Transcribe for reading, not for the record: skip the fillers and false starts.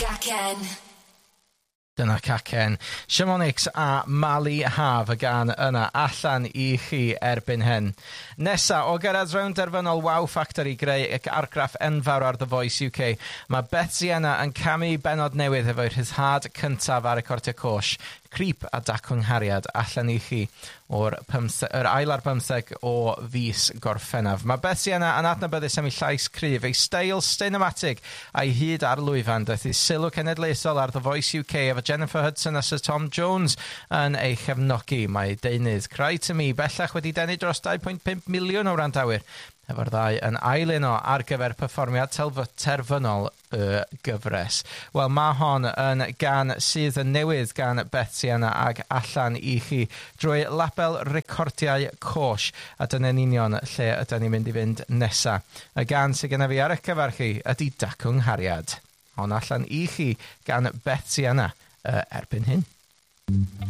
Cacen. Dyna Cacen. Shamonix a Mali Haf y gan yna allan I chi erbyn hyn. Nesa, o gyrraedd rownd derfynol Wow Factor I greu argraff enfawr ar The Voice UK, mae Beth Sienna yn camu benod newydd efo'i rhyddhad cyntaf ar y cortiau cosh. Creep a dacwnghariad allan I chi o'r ail ar 15 o fis Gorffennaf. Mae Beth Sienna yn adnabyddus am ei llais cryf, ei steil cinematic a'i hyd ar lwyfan. Daeth I sylw cenedlaethol ar The Voice UK efo Jennifer Hudson a Sir Tom Jones yn ei chefnogi. Mae deunydd Cry to Me bellach wedi denu dros 2.5 miliwn o wrandawyr, efo'r ddau yn ailuno ar gyfer perfformiad terfynol y gyfres. Wel, mae hon yn gan sydd yn newydd gan Beth Sienna ag allan I chi drwy label recordiau cosh, a dyna'n union lle ydyn ni'n mynd I fynd nesa. Y gan sydd genna fi ar y cyfar chi ydy Dacwnghariad. Hon allan I chi gan Beth Sienna erbyn hyn.